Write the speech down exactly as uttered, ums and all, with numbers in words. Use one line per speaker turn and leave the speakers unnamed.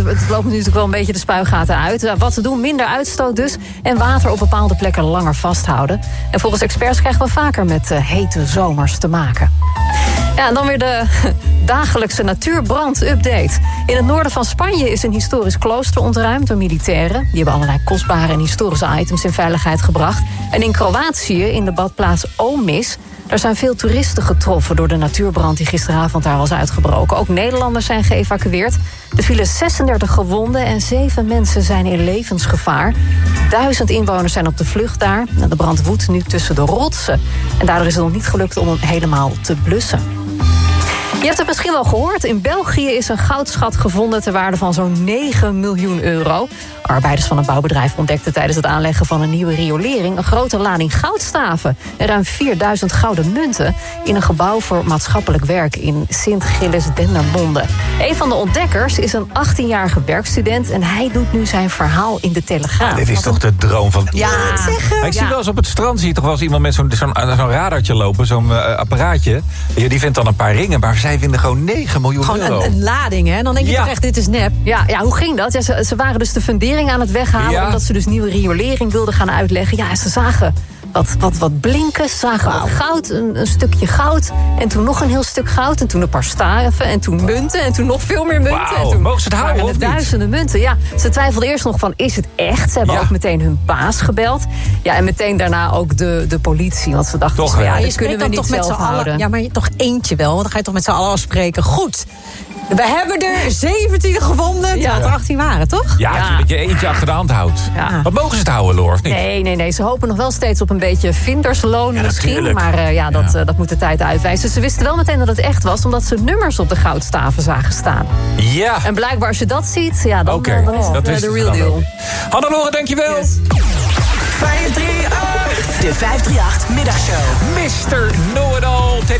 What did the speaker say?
het loopt nu natuurlijk wel een beetje de spuigaten uit. Wat te doen, minder uitstoot dus. En water op bepaalde plekken langer vasthouden. En volgens experts krijgen we vaker met uh, hete zomers te maken. Ja, en dan weer de dagelijkse natuurbrand-update. In het noorden van Spanje is een historisch klooster ontruimd door militairen. Die hebben allerlei kostbare en historische items in veiligheid gebracht. En in Kroatië, in de badplaats Omis, daar zijn veel toeristen getroffen door de natuurbrand die gisteravond daar was uitgebroken. Ook Nederlanders zijn geëvacueerd. Er vielen zesendertig gewonden en zeven mensen zijn in levensgevaar. Duizend inwoners zijn op de vlucht daar. De brand woedt nu tussen de rotsen. En daardoor is het nog niet gelukt om hem helemaal te blussen. Je hebt het misschien wel gehoord. In België is een goudschat gevonden ter waarde van zo'n negen miljoen euro. Arbeiders van een bouwbedrijf ontdekten tijdens het aanleggen van een nieuwe riolering een grote lading goudstaven en ruim vierduizend gouden munten in een gebouw voor maatschappelijk werk in Sint-Gilles-Dendermonde. Een van de ontdekkers is een achttienjarige werkstudent en hij doet nu zijn verhaal in de Telegraaf.
Ja, dit is toch de droom van...
Ja, zeggen.
Ik zie
Ja.
wel eens op het strand zie je toch wel eens iemand met zo'n zo'n zo'n radartje lopen, zo'n uh, apparaatje. Ja, die vindt dan een paar ringen, maar zij vinden gewoon negen miljoen
Gewoon
euro.
een, een lading, hè? Dan denk je
Ja.
toch echt, dit is nep.
Ja, ja, hoe ging dat? Ja, ze, ze waren dus de fundering aan het weghalen
Ja.
omdat ze dus nieuwe riolering wilden gaan uitleggen. Ja, ze zagen wat, wat, wat blinken, ze zagen wat goud, een, een stukje goud en toen nog een heel stuk goud en toen een paar staven en toen munten en toen nog veel meer munten.
Wauw,
en toen
mogen ze het houden
waren
of
er
niet?
duizenden munten. Ja, ze twijfelden eerst nog van, is het echt? Ze hebben
Ja.
ook meteen hun baas gebeld. Ja, en meteen daarna ook de, de politie, want ze dachten
Toch,
van,
hè?
ja,
Maar
je
dit kunnen we
dan
niet
toch met
zelf
z'n allen.
houden.
Ja, maar je, toch eentje wel, want dan ga je toch met z'n allen afspreken. Goed, we hebben er zeventien gevonden, terwijl er achttien waren, toch?
Ja,
Ja.
dat je eentje achter de hand houdt.
Ja.
Wat mogen ze het houden, Loor, of niet?
Nee, nee, nee. Ze hopen nog wel steeds op een beetje vindersloon
Ja,
misschien.
natuurlijk.
Maar uh, ja, dat,
Ja.
uh, dat moet de tijd uitwijzen. Ze wisten wel meteen dat het echt was, omdat ze nummers op de goudstaven zagen staan.
Ja.
En blijkbaar als je dat ziet, ja, dan,
Oké,
uh, dan is het
dat
uh,
wisten
de
ze
real
dan
deal.
wel. Hannelore, dankjewel.
Yes.
vijf drie acht. De vijf drie acht middagshow.
mister Know-it-all.